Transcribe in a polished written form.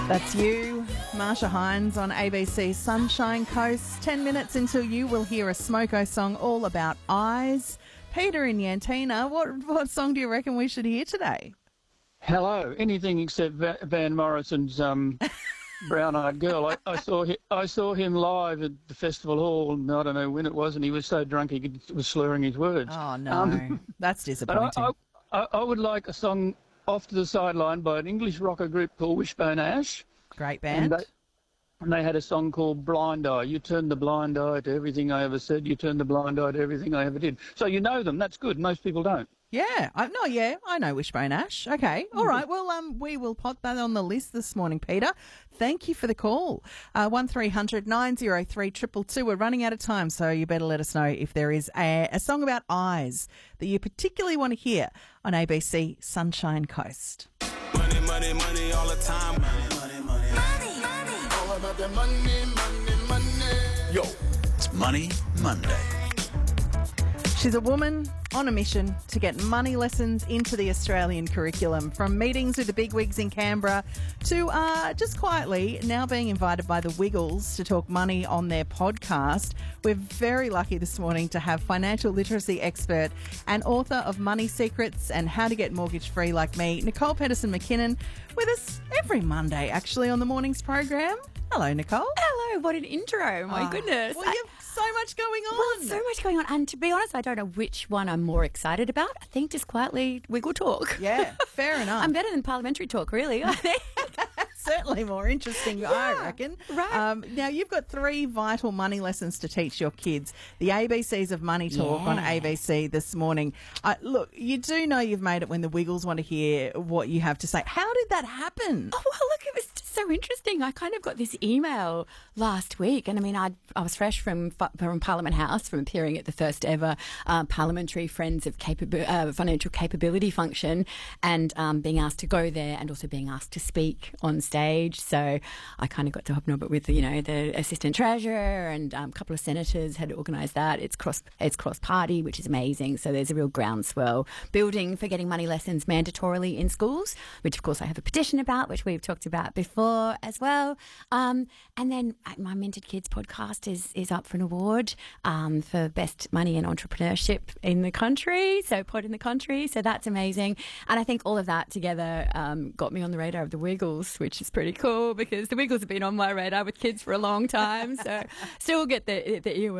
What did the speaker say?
That's you, Marsha Hines on ABC Sunshine Coast. 10 minutes until you will hear a Smoko song all about eyes. Peter in Yantina, what song do you reckon we should hear today? Hello. Anything except Van Morrison's Brown Eyed Girl. I saw him live at the Festival Hall, and I don't know when it was, and he was so drunk he was slurring his words. Oh, no. That's disappointing. I would like a song Off to the Sideline by an English rocker group called Wishbone Ash. Great band. And they had a song called Blind Eye. You turned the blind eye to everything I ever said. You turned the blind eye to everything I ever did. So you know them. That's good. Most people don't. Yeah, I know Wishbone Ash. Okay, all right. Well, we will put that on the list this morning, Peter. Thank you for the call. 1300 903 222. We're running out of time, so you better let us know if there is a song about eyes that you particularly want to hear on ABC Sunshine Coast. Money, money, money all the time. Money, money, money. Money, money. All about the money, money, money. Yo, it's Money Monday. She's a woman on a mission to get money lessons into the Australian curriculum, from meetings with the bigwigs in Canberra to just quietly now being invited by the Wiggles to talk money on their podcast. We're very lucky this morning to have financial literacy expert and author of Money Secrets and How to Get Mortgage Free Like Me, Nicole Pedersen-McKinnon, with us every Monday actually on the morning's program. Hello, Nicole. Hello, what an intro. My goodness. Well, you've so much going on. Well, so much going on. And to be honest, I don't know which one I'm more excited about. I think just quietly Wiggle Talk. Yeah, fair enough. I'm better than parliamentary talk, really, I think. Certainly more interesting, I reckon. Right. Now, you've got 3 vital money lessons to teach your kids. The ABCs of Money Talk on ABC this morning. Look, you do know you've made it when the Wiggles want to hear what you have to say. How did that happen? Oh, well, look, it was just so interesting. I kind of got this email last week, and I mean, I was fresh from Parliament House, from appearing at the first ever Parliamentary Friends of Financial Capability function, and being asked to go there, and also being asked to speak on stage. So I kind of got to hobnob it with, the Assistant Treasurer, and a couple of senators had organised that. It's cross-party, which is amazing. So there's a real groundswell building for getting money lessons mandatorily in schools, which of course I have a petition about, which we've talked about before as well. And then my Minted Kids podcast is up for an award for Best Money and Entrepreneurship in the country, so pod in the country. So that's amazing. And I think all of that together got me on the radar of the Wiggles, which is pretty cool because the Wiggles have been on my radar with kids for a long time. So still get the earworm